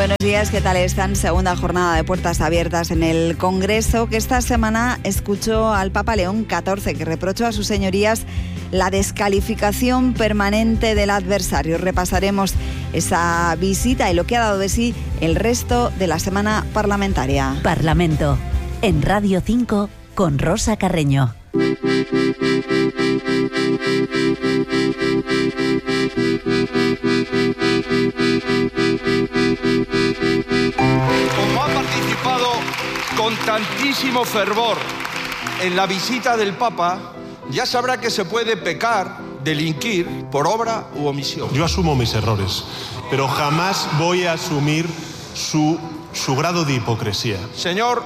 Buenos días, ¿qué tal están? Segunda jornada de puertas abiertas en el Congreso, que esta semana escuchó al Papa León XIV, que reprochó a sus señorías la descalificación permanente del adversario. Repasaremos esa visita y lo que ha dado de sí el resto de la semana parlamentaria. Parlamento, en Radio 5, con Rosa Carreño. Como ha participado con tantísimo fervor en la visita del Papa, ya sabrá que se puede pecar, delinquir por obra u omisión. Yo asumo mis errores, pero jamás voy a asumir su grado de hipocresía. Señor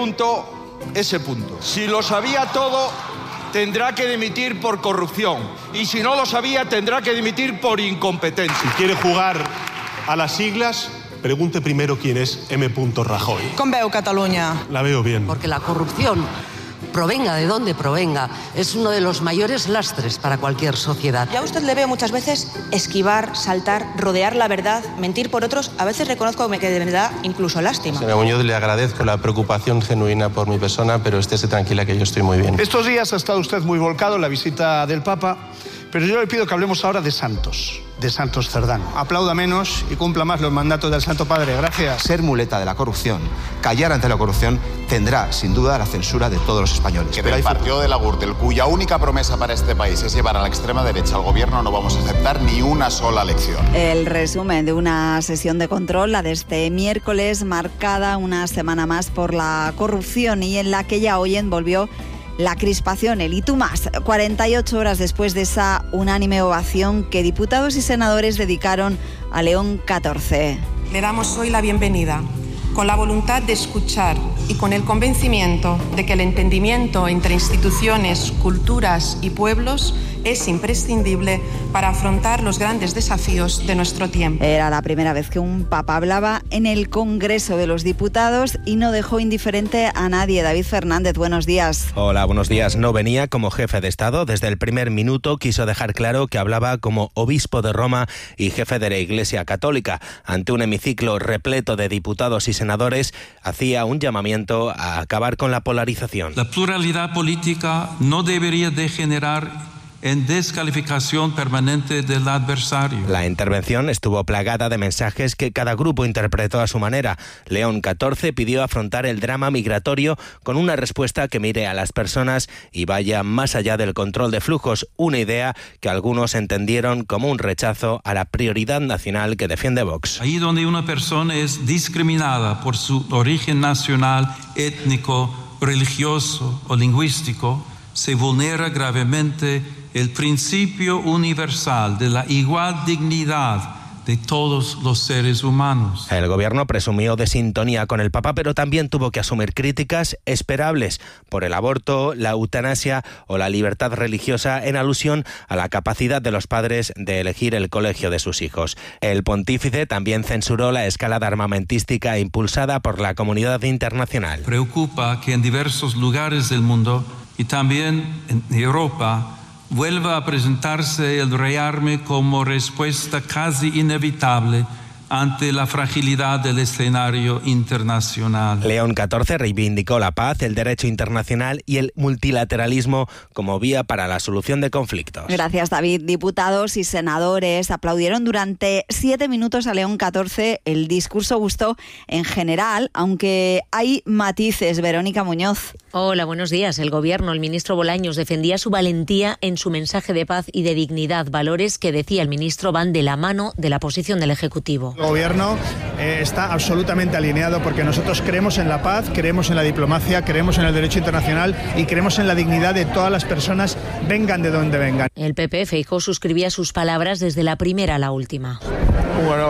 P.S. Si lo sabía todo, tendrá que dimitir por corrupción. Y si no lo sabía, tendrá que dimitir por incompetencia. Si quiere jugar a las siglas, pregunte primero quién es M. Rajoy. Com veu Catalunya? La veo bien. Porque la corrupción, provenga de donde provenga, es uno de los mayores lastres para cualquier sociedad. Ya a usted le veo muchas veces esquivar, saltar, rodear la verdad, mentir por otros. A veces reconozco que de verdad incluso lástima. Señora Muñoz, le agradezco la preocupación genuina por mi persona, pero estése tranquila que yo estoy muy bien. Estos días ha estado usted muy volcado en la visita del Papa, pero yo le pido que hablemos ahora de Santos Cerdán. Aplauda menos y cumpla más los mandatos del Santo Padre. Gracias. Ser muleta de la corrupción, callar ante la corrupción, tendrá sin duda la censura de todos los españoles. Que del partido de la Gürtel, cuya única promesa para este país es llevar a la extrema derecha al gobierno, no vamos a aceptar ni una sola lección. El resumen de una sesión de control, la de este miércoles, marcada una semana más por la corrupción y en la que ya hoy envolvió la crispación, el y tú más, 48 horas después de esa unánime ovación que diputados y senadores dedicaron a León XIV. Le damos hoy la bienvenida, con la voluntad de escuchar y con el convencimiento de que el entendimiento entre instituciones, culturas y pueblos es imprescindible para afrontar los grandes desafíos de nuestro tiempo. Era la primera vez que un papa hablaba en el Congreso de los Diputados y no dejó indiferente a nadie. David Fernández, buenos días. Hola, buenos días. No venía como jefe de Estado. Desde el primer minuto quiso dejar claro que hablaba como obispo de Roma y jefe de la Iglesia Católica. Ante un hemiciclo repleto de diputados y senadores, hacía un llamamiento a acabar con la polarización. La pluralidad política no debería degenerar en descalificación permanente del adversario. La intervención estuvo plagada de mensajes que cada grupo interpretó a su manera. León XIV pidió afrontar el drama migratorio con una respuesta que mire a las personas y vaya más allá del control de flujos, una idea que algunos entendieron como un rechazo a la prioridad nacional que defiende Vox. Ahí donde una persona es discriminada por su origen nacional, étnico, religioso o lingüístico, se vulnera gravemente el principio universal de la igual dignidad de todos los seres humanos. El gobierno presumió de sintonía con el Papa, pero también tuvo que asumir críticas esperables por el aborto, la eutanasia o la libertad religiosa en alusión a la capacidad de los padres de elegir el colegio de sus hijos. El pontífice también censuró la escalada armamentística impulsada por la comunidad internacional. Preocupa que en diversos lugares del mundo y también en Europa vuelva a presentarse el rearme como respuesta casi inevitable ante la fragilidad del escenario internacional. León XIV reivindicó la paz, el derecho internacional y el multilateralismo como vía para la solución de conflictos. Gracias, David. Diputados y senadores aplaudieron durante 7 minutos a León XIV. El discurso gustó en general, aunque hay matices. Verónica Muñoz. Hola, buenos días. El gobierno, el ministro Bolaños, defendía su valentía en su mensaje de paz y de dignidad, valores que, decía el ministro, van de la mano de la posición del Ejecutivo. El gobierno está absolutamente alineado porque nosotros creemos en la paz, creemos en la diplomacia, creemos en el derecho internacional y creemos en la dignidad de todas las personas, vengan de donde vengan. El PP, Feijóo, suscribía sus palabras desde la primera a la última. Un honor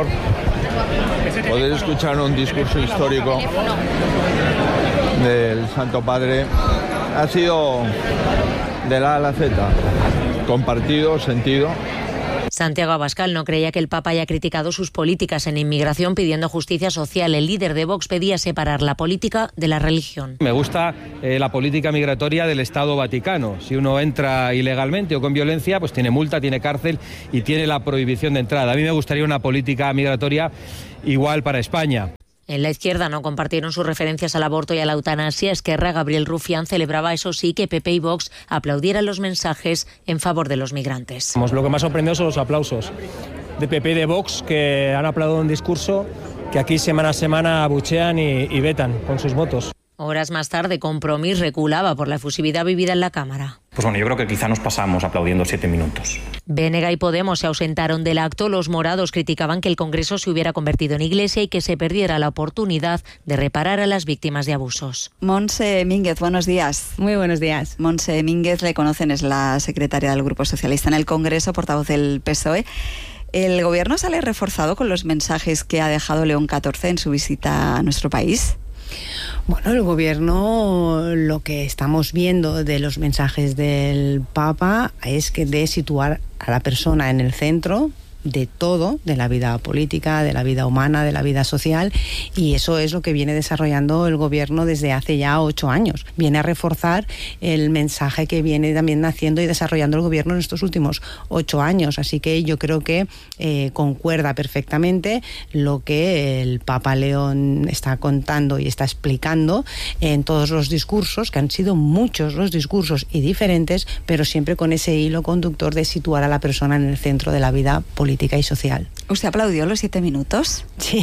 poder escuchar un discurso histórico del Santo Padre. Ha sido de la A a la Z, compartido, sentido. Santiago Abascal no creía que el Papa haya criticado sus políticas en inmigración pidiendo justicia social. El líder de Vox pedía separar la política de la religión. Me gusta la política migratoria del Estado Vaticano. Si uno entra ilegalmente o con violencia, pues tiene multa, tiene cárcel y tiene la prohibición de entrada. A mí me gustaría una política migratoria igual para España. En la izquierda no compartieron sus referencias al aborto y a la eutanasia. Esquerra, Gabriel Rufián, celebraba, eso sí, que PP y Vox aplaudieran los mensajes en favor de los migrantes. Lo que más sorprendió son los aplausos de PP y de Vox, que han aplaudido un discurso que aquí semana a semana abuchean y vetan con sus votos. Horas más tarde, Compromís reculaba por la efusividad vivida en la Cámara. Pues bueno, yo creo que quizá nos pasamos aplaudiendo 7 minutos. Bénega y Podemos se ausentaron del acto. Los morados criticaban que el Congreso se hubiera convertido en iglesia y que se perdiera la oportunidad de reparar a las víctimas de abusos. Montse Mínguez, buenos días. Muy buenos días. Montse Mínguez, le conocen, es la secretaria del Grupo Socialista en el Congreso, portavoz del PSOE. ¿El Gobierno sale reforzado con los mensajes que ha dejado León XIV en su visita a nuestro país? Bueno, el Gobierno, lo que estamos viendo de los mensajes del Papa es que de situar a la persona en el centro de todo, de la vida política, de la vida humana, de la vida social, y eso es lo que viene desarrollando el Gobierno desde hace ya 8 años. Viene a reforzar el mensaje que viene también haciendo y desarrollando el Gobierno en estos últimos 8 años, así que yo creo que concuerda perfectamente lo que el Papa León está contando y está explicando en todos los discursos, que han sido muchos los discursos y diferentes, pero siempre con ese hilo conductor de situar a la persona en el centro de la vida política y social. ¿Usted aplaudió los 7 minutos? Sí,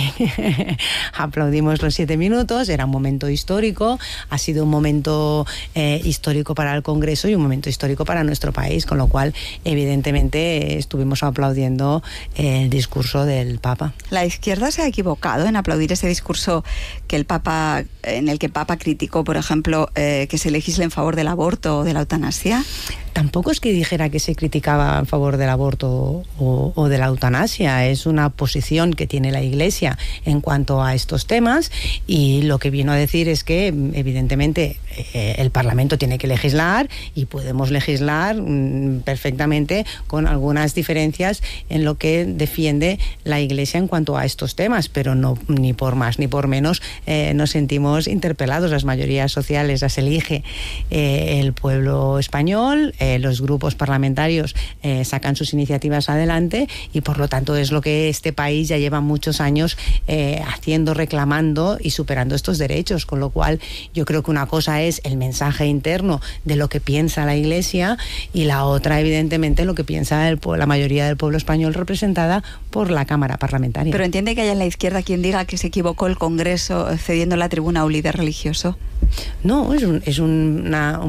aplaudimos los 7 minutos, era un momento histórico, ha sido un momento histórico para el Congreso y un momento histórico para nuestro país, con lo cual evidentemente estuvimos aplaudiendo el discurso del Papa. ¿La izquierda se ha equivocado en aplaudir ese discurso que el Papa, en el que el Papa criticó, por ejemplo, que se legisle en favor del aborto o de la eutanasia? Tampoco es que dijera que se criticaba a favor del aborto o de la eutanasia, es una posición que tiene la Iglesia en cuanto a estos temas, y lo que vino a decir es que evidentemente el Parlamento tiene que legislar y podemos legislar perfectamente con algunas diferencias en lo que defiende la Iglesia en cuanto a estos temas, pero no, ni por más ni por menos nos sentimos interpelados. Las mayorías sociales las elige el pueblo español, los grupos parlamentarios sacan sus iniciativas adelante y por lo tanto es lo que este país ya lleva muchos años haciendo, reclamando y superando estos derechos, con lo cual yo creo que una cosa es el mensaje interno de lo que piensa la Iglesia y la otra evidentemente lo que piensa la mayoría del pueblo español representada por la Cámara Parlamentaria. ¿Pero entiende que haya en la izquierda quien diga que se equivocó el Congreso cediendo la tribuna a un líder religioso? No, es un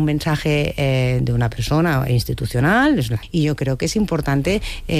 mensaje de una persona institucional y yo creo que es importante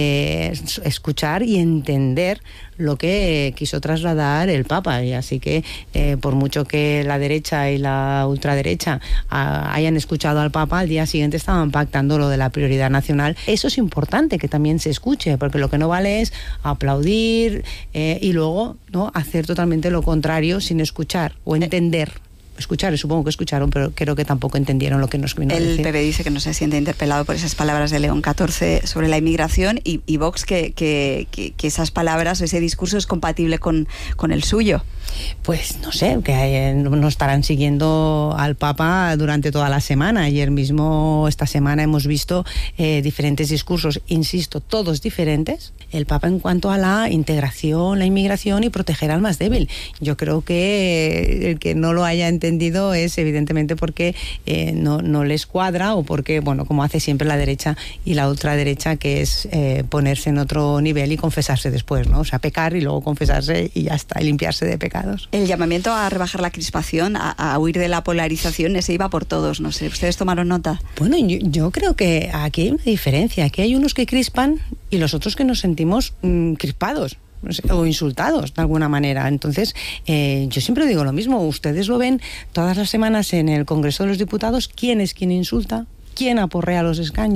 escuchar y entender lo que quiso trasladar el Papa, y así que por mucho que la derecha y la ultraderecha hayan escuchado al Papa, al día siguiente estaban pactando lo de la prioridad nacional. Eso es importante que también se escuche, porque lo que no vale es aplaudir y luego no hacer totalmente lo contrario sin escuchar o entender. Escuchar, supongo que escucharon, pero creo que tampoco entendieron lo que nos vino a decir. El PP dice que no se siente interpelado por esas palabras de León XIV sobre la inmigración y Vox que esas palabras o ese discurso es compatible con el suyo. Pues no sé, que no estarán siguiendo al Papa durante toda la semana. Ayer mismo, esta semana, hemos visto diferentes discursos, insisto, todos diferentes. El Papa en cuanto a la integración, la inmigración y proteger al más débil. Yo creo que el que no lo haya entendido es evidentemente porque no les cuadra o porque, bueno, como hace siempre la derecha y la ultraderecha, que es ponerse en otro nivel y confesarse después, ¿no? O sea, pecar y luego confesarse y ya está, y limpiarse de pecados. El llamamiento a rebajar la crispación, a huir de la polarización, ese iba por todos, no sé, ¿ustedes tomaron nota? Bueno, yo creo que aquí hay una diferencia, aquí hay unos que crispan y los otros que nos sentimos crispados o insultados de alguna manera. Entonces, yo siempre digo lo mismo, ustedes lo ven todas las semanas en el Congreso de los Diputados, quién es quien insulta, quién aporrea los escaños,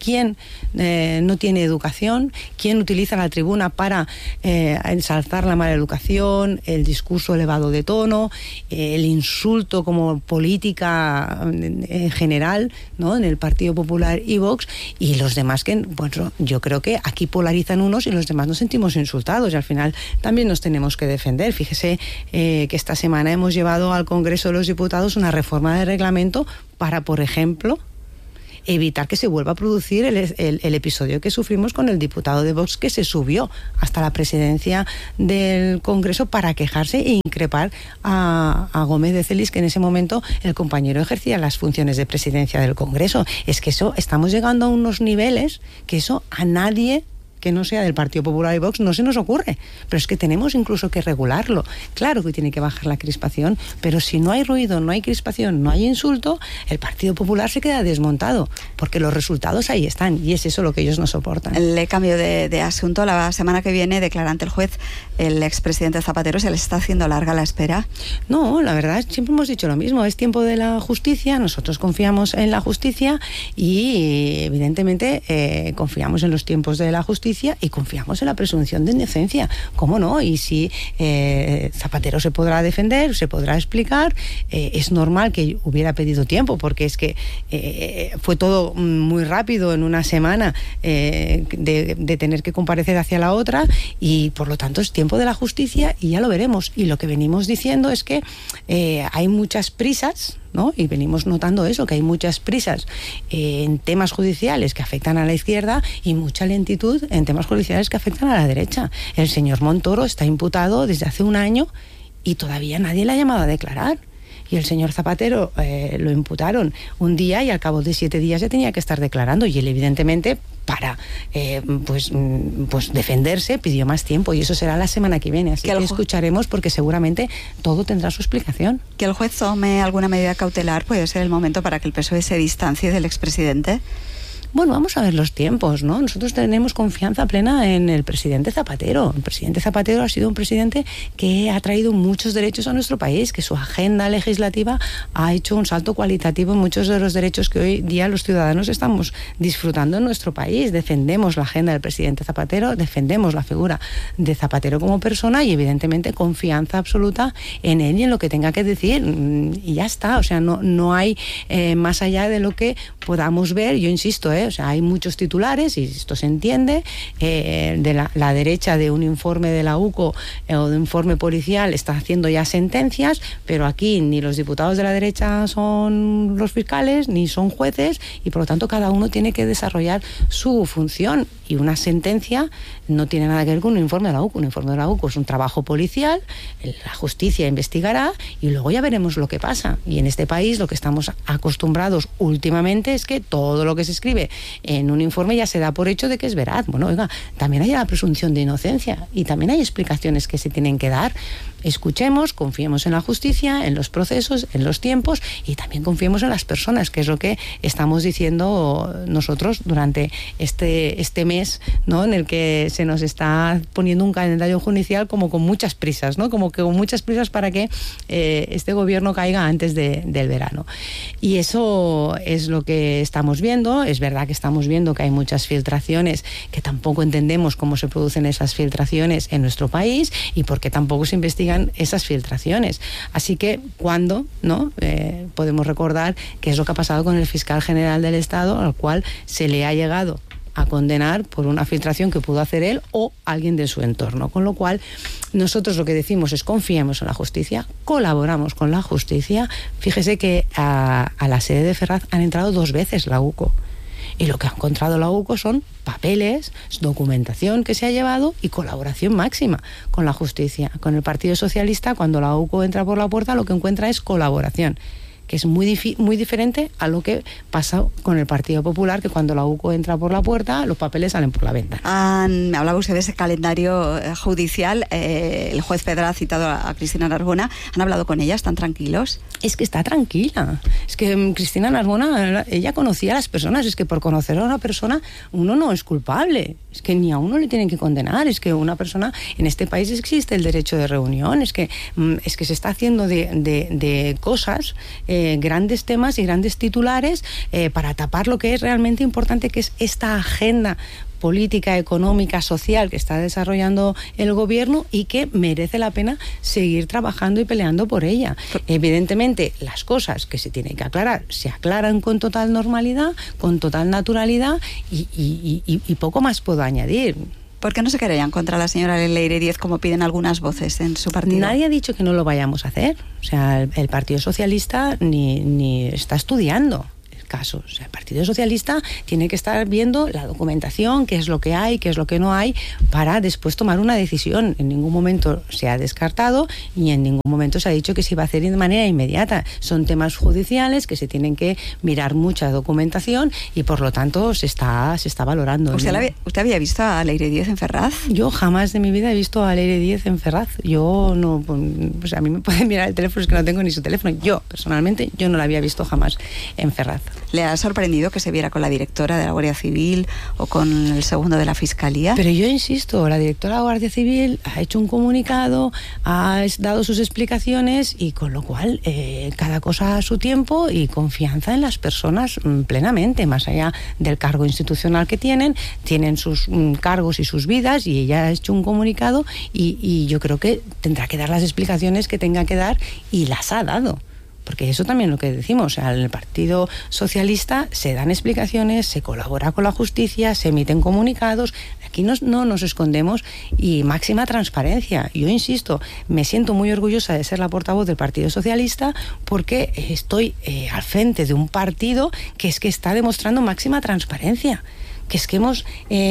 quién no tiene educación, quién utiliza la tribuna para ensalzar la mala educación, el discurso elevado de tono, el insulto como política en general, ¿no?, en el Partido Popular y Vox, y los demás que, bueno, yo creo que aquí polarizan unos y los demás nos sentimos insultados, y al final también nos tenemos que defender. Fíjese que esta semana hemos llevado al Congreso de los Diputados una reforma de reglamento para, por ejemplo, evitar que se vuelva a producir el episodio que sufrimos con el diputado de Vox, que se subió hasta la presidencia del Congreso para quejarse e increpar a Gómez de Celis, que en ese momento el compañero ejercía las funciones de presidencia del Congreso. Es que eso, estamos llegando a unos niveles que eso a nadie que no sea del Partido Popular y Vox no se nos ocurre, pero es que tenemos incluso que regularlo. Claro que tiene que bajar la crispación, pero si no hay ruido, no hay crispación, no hay insulto, el Partido Popular se queda desmontado, porque los resultados ahí están, y es eso lo que ellos no soportan. Le cambio de asunto. La semana que viene declara ante el juez el expresidente Zapatero. ¿Se le está haciendo larga la espera? No, la verdad, siempre hemos dicho lo mismo, es tiempo de la justicia, nosotros confiamos en la justicia y evidentemente confiamos en los tiempos de la justicia y confiamos en la presunción de inocencia, ¿cómo no? Y si Zapatero se podrá defender, se podrá explicar, es normal que hubiera pedido tiempo, porque es que fue todo muy rápido en una semana de tener que comparecer hacia la otra, y por lo tanto es tiempo de la justicia y ya lo veremos. Y lo que venimos diciendo es que hay muchas prisas, ¿no? Y venimos notando eso, que hay muchas prisas en temas judiciales que afectan a la izquierda y mucha lentitud en temas judiciales que afectan a la derecha. El señor Montoro está imputado desde hace un año y todavía nadie le ha llamado a declarar. Y el señor Zapatero lo imputaron un día y al cabo de 7 días ya tenía que estar declarando, y él evidentemente para pues defenderse pidió más tiempo, y eso será la semana que viene, así que escucharemos, porque seguramente todo tendrá su explicación. Que el juez tome alguna medida cautelar puede ser el momento para que el PSOE se distancie del expresidente. Bueno, vamos a ver los tiempos, ¿no? Nosotros tenemos confianza plena en el presidente Zapatero. El presidente Zapatero ha sido un presidente que ha traído muchos derechos a nuestro país, que su agenda legislativa ha hecho un salto cualitativo en muchos de los derechos que hoy día los ciudadanos estamos disfrutando en nuestro país. Defendemos la agenda del presidente Zapatero, defendemos la figura de Zapatero como persona y evidentemente confianza absoluta en él y en lo que tenga que decir. Y ya está, o sea, no hay más allá de lo que podamos ver. Yo insisto, o sea, hay muchos titulares y esto se entiende, de la derecha de un informe de la UCO o de un informe policial está haciendo ya sentencias, pero aquí ni los diputados de la derecha son los fiscales ni son jueces, y por lo tanto cada uno tiene que desarrollar su función, y una sentencia no tiene nada que ver con un informe de la UCO. Un informe de la UCO es un trabajo policial, la justicia investigará y luego ya veremos lo que pasa. Y en este país lo que estamos acostumbrados últimamente es que todo lo que se escribe en un informe ya se da por hecho de que es veraz. Bueno, oiga, también hay la presunción de inocencia y también hay explicaciones que se tienen que dar. Escuchemos, confiemos en la justicia, en los procesos, en los tiempos, y también confiemos en las personas, que es lo que estamos diciendo nosotros durante este mes, ¿no?, en el que se nos está poniendo un calendario judicial como con muchas prisas, ¿no?, como que con muchas prisas para que este gobierno caiga antes del verano. Y eso es lo que estamos viendo. Es verdad que estamos viendo que hay muchas filtraciones, que tampoco entendemos cómo se producen esas filtraciones en nuestro país y por qué tampoco se investigan esas filtraciones. Así que cuando, ¿no?, podemos recordar qué es lo que ha pasado con el fiscal general del Estado, al cual se le ha llegado a condenar por una filtración que pudo hacer él o alguien de su entorno. Con lo cual, nosotros lo que decimos es confiemos en la justicia, colaboramos con la justicia. Fíjese que a la sede de Ferraz han entrado 2 veces la UCO. Y lo que ha encontrado la UCO son papeles, documentación que se ha llevado y colaboración máxima con la justicia. Con el Partido Socialista, cuando la UCO entra por la puerta, lo que encuentra es colaboración, que es muy diferente a lo que pasa con el Partido Popular, que cuando la UCO entra por la puerta, los papeles salen por la ventana. Hablaba usted de ese calendario judicial. El juez Pedra ha citado a Cristina Narbona. ¿Han hablado con ella? ¿Están tranquilos? Es que está tranquila. Es que Cristina Narbona, ella conocía a las personas. Es que por conocer a una persona uno no es culpable. Es que ni a uno le tienen que condenar. Es que una persona, en este país existe el derecho de reunión. Es que se está haciendo de cosas grandes temas y grandes titulares para tapar lo que es realmente importante, que es esta agenda política, económica, social que está desarrollando el gobierno y que merece la pena seguir trabajando y peleando por ella. Evidentemente, las cosas que se tienen que aclarar se aclaran con total normalidad, con total naturalidad y poco más puedo añadir. ¿Por qué no se querellan contra la señora Leire Díez como piden algunas voces en su partido? Nadie ha dicho que no lo vayamos a hacer. O sea, el Partido Socialista ni está estudiando caso. O sea, el Partido Socialista tiene que estar viendo la documentación, qué es lo que hay, qué es lo que no hay, para después tomar una decisión. En ningún momento se ha descartado y en ningún momento se ha dicho que se iba a hacer de manera inmediata. Son temas judiciales que se tienen que mirar mucha documentación y por lo tanto se está valorando. ¿Usted había visto a Leire Díez en Ferraz? Yo jamás de mi vida he visto a Leire Díez en Ferraz. Yo no, o sea, a mí me pueden mirar el teléfono, es que no tengo ni su teléfono. Yo, personalmente, yo no la había visto jamás en Ferraz. ¿Le ha sorprendido que se viera con la directora de la Guardia Civil o con el segundo de la Fiscalía? Pero yo insisto, la directora de la Guardia Civil ha hecho un comunicado, ha dado sus explicaciones y con lo cual cada cosa a su tiempo y confianza en las personas plenamente, más allá del cargo institucional que tienen sus cargos y sus vidas y ella ha hecho un comunicado y yo creo que tendrá que dar las explicaciones que tenga que dar y las ha dado. Porque eso también es lo que decimos, o sea, en el Partido Socialista se dan explicaciones, se colabora con la justicia, se emiten comunicados, aquí no nos escondemos y máxima transparencia. Yo insisto, me siento muy orgullosa de ser la portavoz del Partido Socialista porque estoy al frente de un partido que está demostrando máxima transparencia. Que es que hemos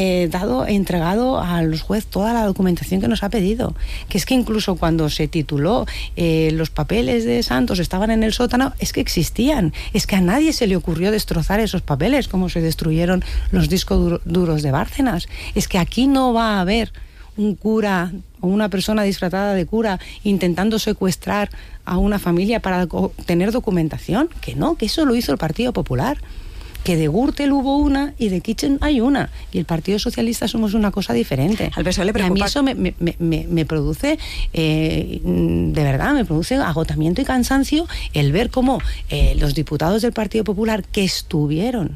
entregado a los jueces toda la documentación que nos ha pedido, que es que incluso cuando se tituló los papeles de Santos estaban en el sótano, es que existían, es que a nadie se le ocurrió destrozar esos papeles como se destruyeron los discos duros de Bárcenas. Es que aquí no va a haber un cura o una persona disfrazada de cura intentando secuestrar a una familia para tener documentación, que no, que eso lo hizo el Partido Popular. Que de Gürtel hubo una y de Kitchen hay una. Y el Partido Socialista somos una cosa diferente. Al PSOE le preocupa. Y a mí eso me produce, de verdad, me produce agotamiento y cansancio el ver cómo los diputados del Partido Popular que estuvieron,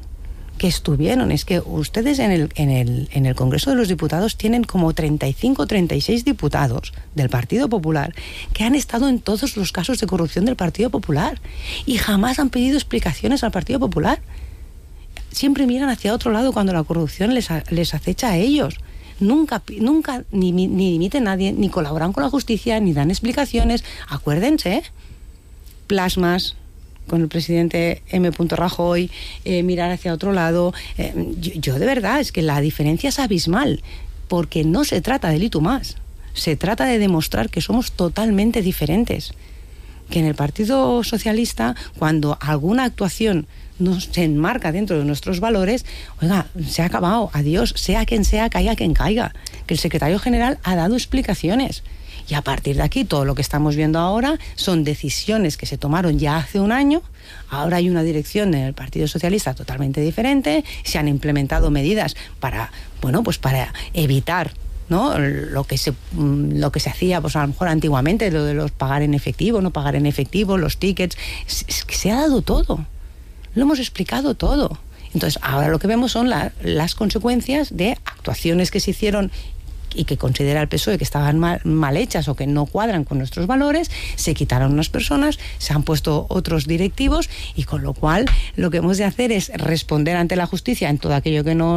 es que ustedes en el Congreso de los Diputados tienen como 35, 36 diputados del Partido Popular que han estado en todos los casos de corrupción del Partido Popular y jamás han pedido explicaciones al Partido Popular. Siempre miran hacia otro lado cuando la corrupción les acecha a ellos. Nunca ni dimiten nadie, ni colaboran con la justicia, ni dan explicaciones. Acuérdense, plasmas con el presidente M. Rajoy, mirar hacia otro lado. Yo de verdad, es que la diferencia es abismal, porque no se trata del y tú más. Se trata de demostrar que somos totalmente diferentes. Que en el Partido Socialista, cuando alguna actuación se enmarca dentro de nuestros valores, oiga, se ha acabado, adiós, sea quien sea, caiga quien caiga. Que el secretario general ha dado explicaciones. Y a partir de aquí, todo lo que estamos viendo ahora son decisiones que se tomaron ya hace un año. Ahora hay una dirección en el Partido Socialista totalmente diferente. Se han implementado medidas para evitar, ¿no? Lo que se hacía, pues a lo mejor antiguamente, lo de los pagar en efectivo, no pagar en efectivo, los tickets. Es que se ha dado todo. Lo hemos explicado todo. Entonces, ahora lo que vemos son las consecuencias de actuaciones que se hicieron y que considera el PSOE que estaban mal hechas o que no cuadran con nuestros valores. Se quitaron unas personas, se han puesto otros directivos y con lo cual lo que hemos de hacer es responder ante la justicia en todo aquello que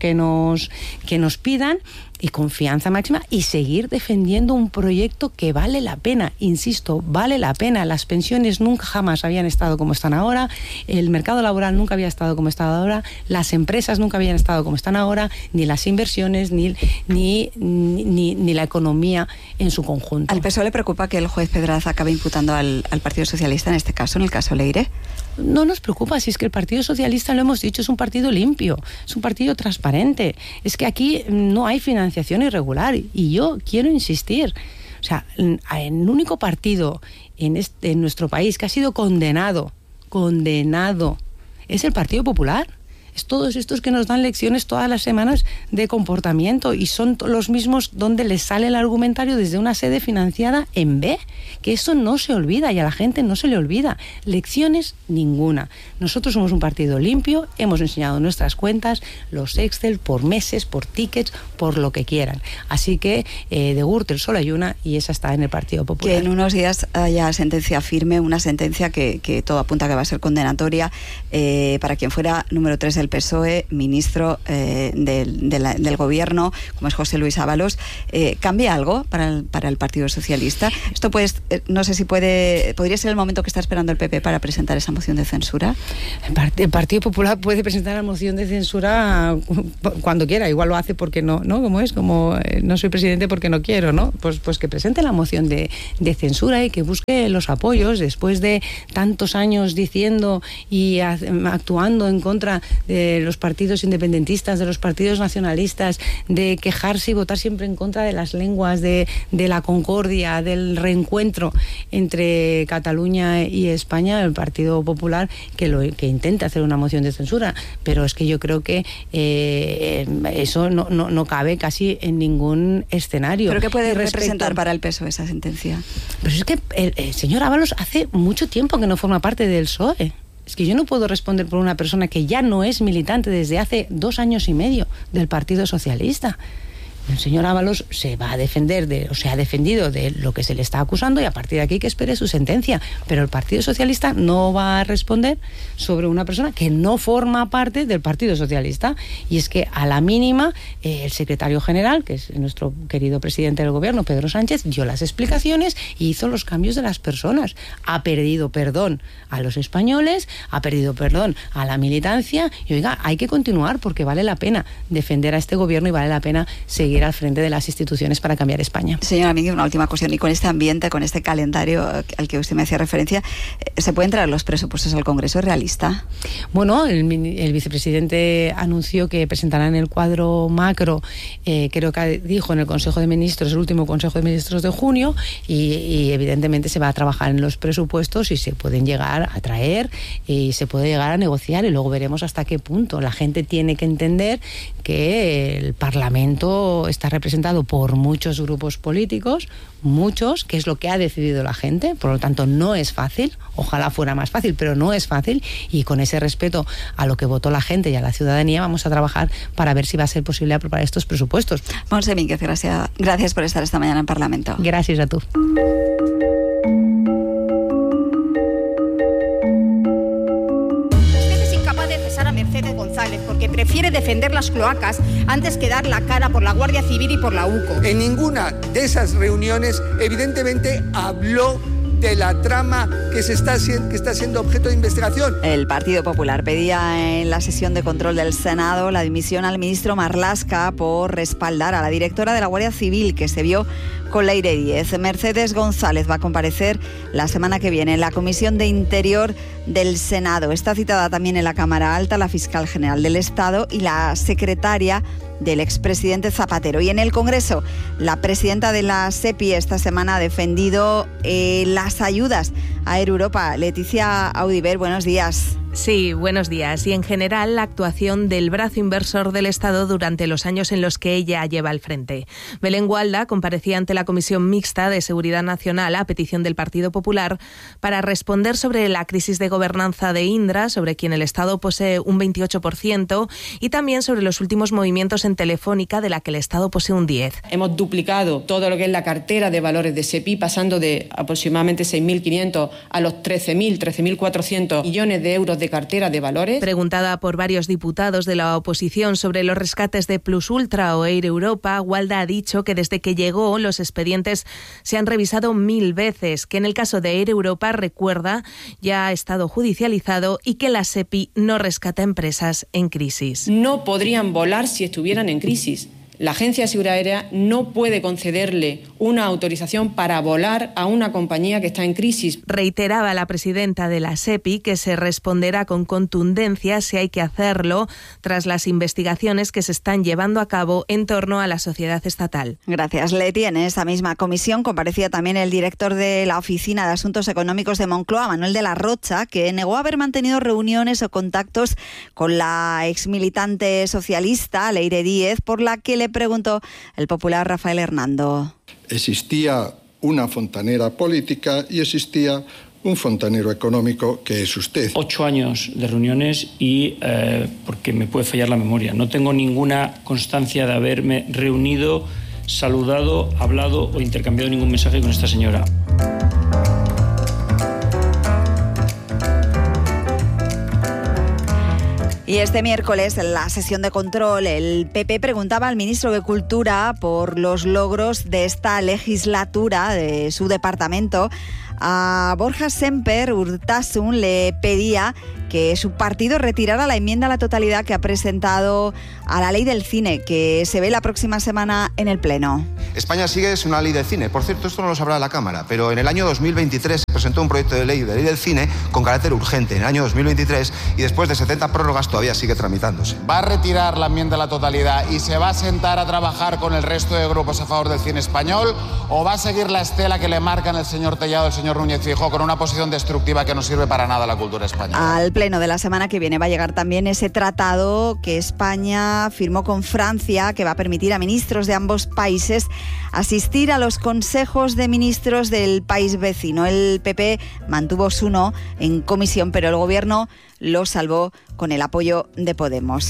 nos pidan y confianza máxima y seguir defendiendo un proyecto que vale la pena, insisto, vale la pena. Las pensiones nunca jamás habían estado como están ahora, el mercado laboral nunca había estado como está ahora, las empresas nunca habían estado como están ahora, ni las inversiones, ni la economía en su conjunto. ¿Al PSOE le preocupa que el juez Pedraza acabe imputando al Partido Socialista en este caso, en el caso Leire? No nos preocupa, si es que el Partido Socialista, lo hemos dicho, es un partido limpio, es un partido transparente. Es que aquí no hay financiación irregular y yo quiero insistir. O sea, el único partido en nuestro país que ha sido condenado es el Partido Popular. es todos estos que nos dan lecciones todas las semanas de comportamiento y son los mismos donde les sale el argumentario desde una sede financiada en B, que eso no se olvida y a la gente no se le olvida. Lecciones ninguna. Nosotros somos un partido limpio, hemos enseñado nuestras cuentas, los Excel, por meses, por tickets, por lo que quieran. Así que de Gürtel solo hay una y esa está en el Partido Popular. Que en unos días haya sentencia firme, una sentencia que todo apunta que va a ser condenatoria para quien fuera número 3 del PSOE, ministro del gobierno, como es José Luis Ábalos. ¿Cambia algo para el Partido Socialista? Esto pues, no sé si podría ser el momento que está esperando el PP para presentar esa moción de censura. El Partido Popular puede presentar la moción de censura cuando quiera, igual lo hace porque no no soy presidente porque no quiero, ¿no? Pues que presente la moción de censura y que busque los apoyos después de tantos años diciendo y actuando en contra de los partidos independentistas, de los partidos nacionalistas, de quejarse y votar siempre en contra de las lenguas, de la concordia, del reencuentro entre Cataluña y España. El Partido Popular que intenta hacer una moción de censura, pero es que yo creo que eso no cabe casi en ningún escenario. ¿Pero qué puede representar para el PSOE esa sentencia? Pero es que el señor Ábalos hace mucho tiempo que no forma parte del PSOE. Es que yo no puedo responder por una persona que ya no es militante desde hace 2 años y medio del Partido Socialista. El señor Ábalos se va a defender se ha defendido de lo que se le está acusando y a partir de aquí que espere su sentencia. Pero el Partido Socialista no va a responder sobre una persona que no forma parte del Partido Socialista. Y es que a la mínima el secretario general, que es nuestro querido presidente del gobierno, Pedro Sánchez, dio las explicaciones y hizo los cambios de las personas. Ha pedido perdón a los españoles, ha pedido perdón a la militancia y oiga, hay que continuar porque vale la pena defender a este gobierno y vale la pena seguir al frente de las instituciones para cambiar España. Señora Miguel, una última cuestión. Y con este ambiente, con este calendario al que usted me hacía referencia, ¿se pueden traer los presupuestos al Congreso? ¿Es realista? Bueno, el vicepresidente anunció que presentarán el cuadro macro, creo que dijo en el Consejo de Ministros, el último Consejo de Ministros de junio, y evidentemente se va a trabajar en los presupuestos y se pueden llegar a traer y se puede llegar a negociar y luego veremos hasta qué punto. La gente tiene que entender que el Parlamento está representado por muchos grupos políticos, que es lo que ha decidido la gente, por lo tanto no es fácil, ojalá fuera más fácil, pero no es fácil y con ese respeto a lo que votó la gente y a la ciudadanía vamos a trabajar para ver si va a ser posible aprobar estos presupuestos. Montse Mínguez, gracias por estar esta mañana en Parlamento. Gracias a tú. Mercedes González, porque prefiere defender las cloacas antes que dar la cara por la Guardia Civil y por la UCO. En ninguna de esas reuniones, evidentemente, habló de la trama que está siendo objeto de investigación. El Partido Popular pedía en la sesión de control del Senado la dimisión al ministro Marlaska por respaldar a la directora de la Guardia Civil, que se vio con Leire Díez. Mercedes González va a comparecer la semana que viene en la Comisión de Interior del Senado. Está citada también en la Cámara Alta la fiscal general del Estado y la secretaria del expresidente Zapatero. Y en el Congreso, la presidenta de la SEPI esta semana ha defendido las ayudas a Air Europa. Leticia Audiver, buenos días. Sí, buenos días. Y en general, la actuación del brazo inversor del Estado durante los años en los que ella lleva al frente. Belén Gualda comparecía ante la Comisión Mixta de Seguridad Nacional a petición del Partido Popular para responder sobre la crisis de gobernanza de Indra, sobre quien el Estado posee un 28%, y también sobre los últimos movimientos en Telefónica, de la que el Estado posee un 10%. Hemos duplicado todo lo que es la cartera de valores de SEPI, pasando de aproximadamente 6.500 a los 13.400 millones de euros de cartera de valores. Preguntada por varios diputados de la oposición sobre los rescates de Plus Ultra o Air Europa, Gualda ha dicho que desde que llegó los expedientes se han revisado 1000 veces, que en el caso de Air Europa, recuerda, ya ha estado judicializado y que la SEPI no rescata empresas en crisis. No podrían volar si estuvieran en crisis. La Agencia de Seguridad Aérea no puede concederle una autorización para volar a una compañía que está en crisis. Reiteraba la presidenta de la SEPI que se responderá con contundencia si hay que hacerlo tras las investigaciones que se están llevando a cabo en torno a la sociedad estatal. Gracias, Leti. En esa misma comisión comparecía también el director de la Oficina de Asuntos Económicos de Moncloa, Manuel de la Rocha, que negó haber mantenido reuniones o contactos con la exmilitante socialista Leire Díez, por la que le preguntó el popular Rafael Hernando. Existía una fontanera política y existía un fontanero económico, que es usted. 8 años de reuniones y, porque me puede fallar la memoria, no tengo ninguna constancia de haberme reunido, saludado, hablado o intercambiado ningún mensaje con esta señora. Y este miércoles, en la sesión de control, el PP preguntaba al ministro de Cultura por los logros de esta legislatura de su departamento. A Borja Sémper Urtasun le pedía que su partido retirara la enmienda a la totalidad que ha presentado a la ley del cine, que se ve la próxima semana en el Pleno. España sigue sin una ley del cine. Por cierto, esto no lo sabrá la Cámara, pero en el año 2023 se presentó un proyecto de ley del cine con carácter urgente en el año 2023 y después de 70 prórrogas todavía sigue tramitándose. ¿Va a retirar la enmienda a la totalidad y se va a sentar a trabajar con el resto de grupos a favor del cine español o va a seguir la estela que le marcan el señor Tellado y el señor Núñez Feijóo con una posición destructiva que no sirve para nada a la cultura española? Al Pleno de la semana que viene va a llegar también ese tratado que España firmó con Francia, que va a permitir a ministros de ambos países asistir a los consejos de ministros del país vecino. El PP mantuvo su no en comisión, pero el gobierno lo salvó con el apoyo de Podemos.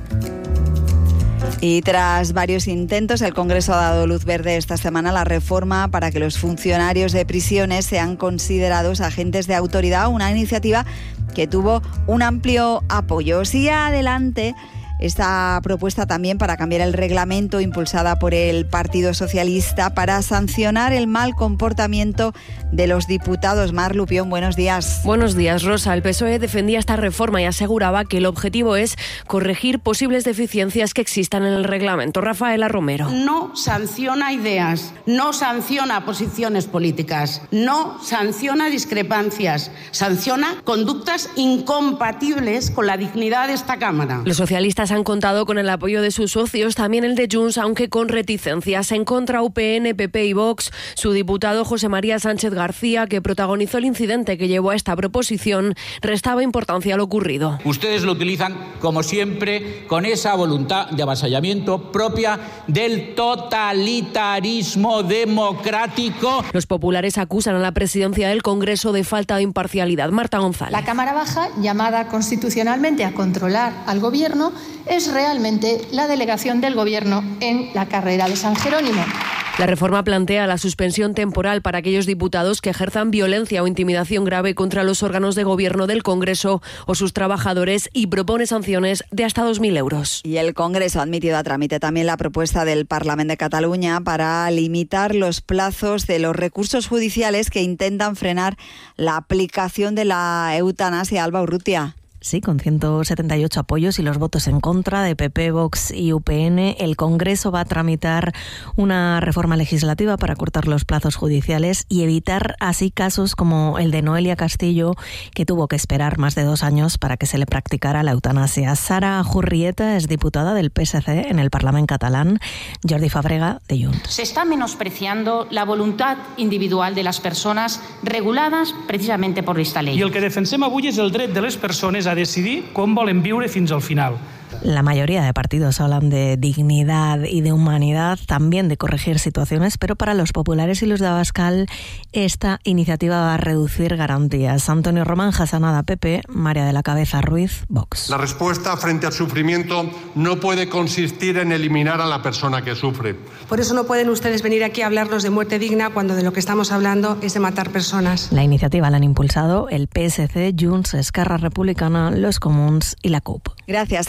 Y tras varios intentos, el Congreso ha dado luz verde esta semana a la reforma para que los funcionarios de prisiones sean considerados agentes de autoridad, una iniciativa que tuvo un amplio apoyo. Sigue adelante esta propuesta también para cambiar el reglamento impulsada por el Partido Socialista para sancionar el mal comportamiento de los diputados. Mar Lupión, buenos días. Buenos días, Rosa. El PSOE defendía esta reforma y aseguraba que el objetivo es corregir posibles deficiencias que existan en el reglamento. Rafaela Romero. No sanciona ideas, no sanciona posiciones políticas, no sanciona discrepancias, sanciona conductas incompatibles con la dignidad de esta Cámara. Los socialistas han contado con el apoyo de sus socios, también el de Junts, aunque con reticencias. En contra, UPN, PP y Vox. Su diputado José María Sánchez García, que protagonizó el incidente que llevó a esta proposición, restaba importancia a lo ocurrido. Ustedes lo utilizan, como siempre, con esa voluntad de avasallamiento propia del totalitarismo democrático. Los populares acusan a la presidencia del Congreso de falta de imparcialidad. Marta González. La Cámara Baja, llamada constitucionalmente a controlar al Gobierno, es realmente la delegación del Gobierno en la carrera de San Jerónimo. La reforma plantea la suspensión temporal para aquellos diputados que ejerzan violencia o intimidación grave contra los órganos de gobierno del Congreso o sus trabajadores y propone sanciones de hasta 2.000 euros. Y el Congreso ha admitido a trámite también la propuesta del Parlament de Cataluña para limitar los plazos de los recursos judiciales que intentan frenar la aplicación de la eutanasia. Alba Urrutia. Sí, con 178 apoyos y los votos en contra de PP, Vox y UPN, el Congreso va a tramitar una reforma legislativa para cortar los plazos judiciales y evitar así casos como el de Noelia Castillo, que tuvo que esperar más de 2 años para que se le practicara la eutanasia. Sara Jurrieta es diputada del PSC en el Parlament catalán. Jordi Fabrega, de Junts. Se está menospreciando la voluntad individual de las personas reguladas precisamente por esta ley. I el que defensem avui és el dret de les persones a decidir com volen viure fins al final. La mayoría de partidos hablan de dignidad y de humanidad, también de corregir situaciones, pero para los populares y los de Abascal esta iniciativa va a reducir garantías. Antonio Román, Jasanada, PP, María de la Cabeza Ruiz, Vox. La respuesta frente al sufrimiento no puede consistir en eliminar a la persona que sufre. Por eso no pueden ustedes venir aquí a hablarnos de muerte digna cuando de lo que estamos hablando es de matar personas. La iniciativa la han impulsado el PSC, Junts, Esquerra Republicana, los Comuns y la CUP. Gracias, Alba. Y hoy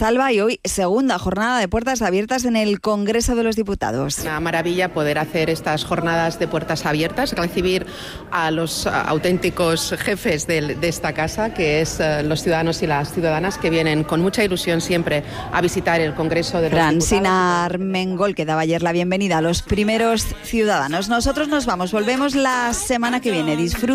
hoy segunda jornada de puertas abiertas en el Congreso de los Diputados. Una maravilla poder hacer estas jornadas de puertas abiertas, recibir a los auténticos jefes de esta casa, que es los ciudadanos y las ciudadanas que vienen con mucha ilusión siempre a visitar el Congreso de los Diputados. Francina Armengol, que daba ayer la bienvenida a los primeros ciudadanos. Nosotros nos vamos, volvemos la semana que viene. Disfruta